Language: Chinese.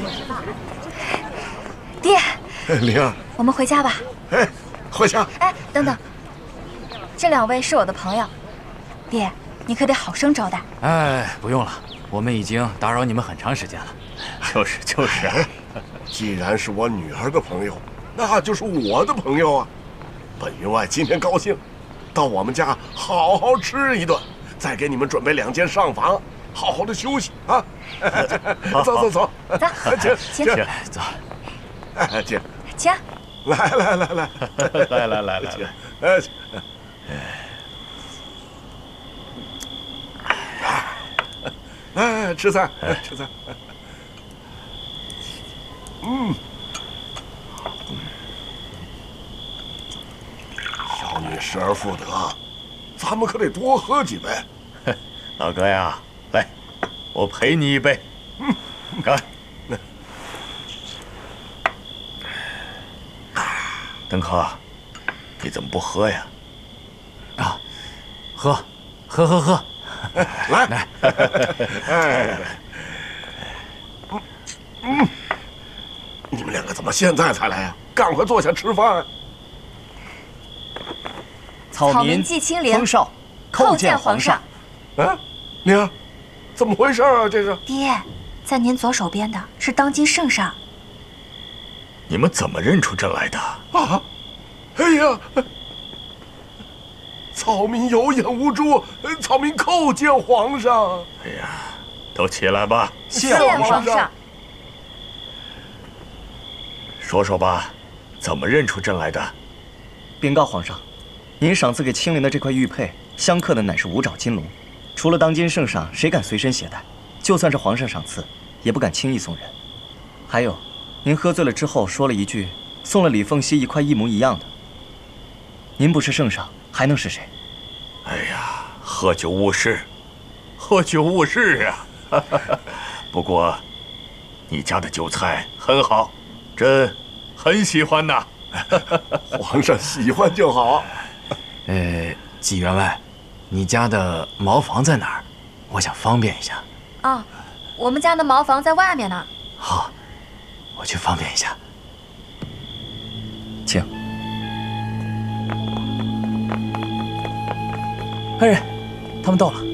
爹， 灵儿， 我们回家吧。 哎，回家。 哎，等等，这2位是我的朋友，爹，你可得好生招待。 哎，不用了，我们已经打扰你们很长时间了。就是。 既然是我女儿的朋友，那就是我的朋友啊。本员外今天高兴，到我们家好好吃一顿，再给你们准备2间上房，好好的休息啊。走， 走， 请走。 哎，请，来，请。哎，吃菜。小女失而复得，咱们可得多喝几杯。 老哥呀，来，我陪你一杯。干！登科，你怎么不喝呀？ 啊，喝。 来，哎，你们2个怎么现在才来呀？赶快坐下吃饭。 草民祭清陵， 封少，叩见皇上。 啊，灵儿，怎么回事啊？这是爹，在您左手边的是当今圣上。 你们怎么认出朕来的？ 啊！哎呀，草民有眼无珠，草民叩见皇上。 哎呀，都起来吧。 谢皇上。 说说吧，怎么认出朕来的？ 禀告皇上，您赏赐给清陵的这块玉佩，镶刻的乃是5爪金龙。除了当今圣上，谁敢随身携带？就算是皇上赏赐，也不敢轻易送人。还有，您喝醉了之后说了一句，送了李凤熙一块一模一样的。您不是圣上，还能是谁？ 哎呀，喝酒误事啊！不过，你家的酒菜很好，朕很喜欢呐。 皇上喜欢就好。 季员外，你家的茅房在哪儿？我想方便一下。 啊，我们家的茅房在外面呢。 好，我去方便一下。 请。 恩人，他们到了。